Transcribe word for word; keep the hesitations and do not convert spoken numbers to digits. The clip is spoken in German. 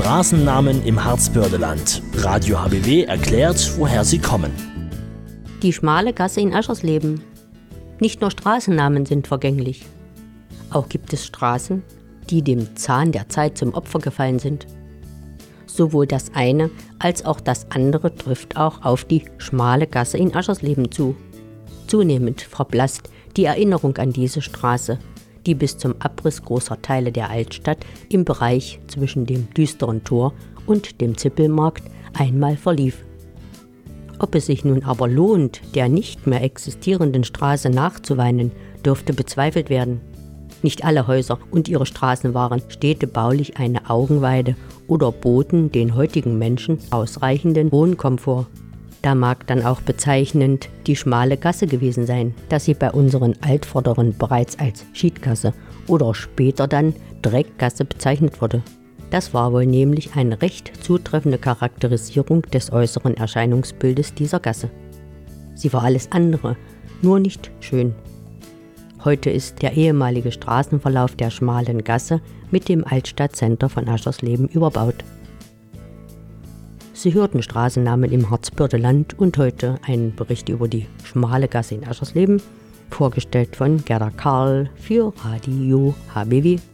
Straßennamen im Harzbördeland. Radio H B W erklärt, woher sie kommen. Die schmale Gasse in Aschersleben. Nicht nur Straßennamen sind vergänglich. Auch gibt es Straßen, die dem Zahn der Zeit zum Opfer gefallen sind. Sowohl das eine als auch das andere trifft auch auf die schmale Gasse in Aschersleben zu. Zunehmend verblasst die Erinnerung an diese Straße, die bis zum Abriss großer Teile der Altstadt im Bereich zwischen dem düsteren Tor und dem Zippelmarkt einmal verlief. Ob es sich nun aber lohnt, der nicht mehr existierenden Straße nachzuweinen, dürfte bezweifelt werden. Nicht alle Häuser und ihre Straßen waren städtebaulich eine Augenweide oder boten den heutigen Menschen ausreichenden Wohnkomfort. Da mag dann auch bezeichnend die schmale Gasse gewesen sein, dass sie bei unseren Altvorderen bereits als Schiedgasse oder später dann Dreckgasse bezeichnet wurde. Das war wohl nämlich eine recht zutreffende Charakterisierung des äußeren Erscheinungsbildes dieser Gasse. Sie war alles andere, nur nicht schön. Heute ist der ehemalige Straßenverlauf der schmalen Gasse mit dem Altstadtcenter von Aschersleben überbaut. Sie hörten Straßennamen im Harzbördeland und heute einen Bericht über die schmale Gasse in Aschersleben, vorgestellt von Gerda Karl für Radio H B W.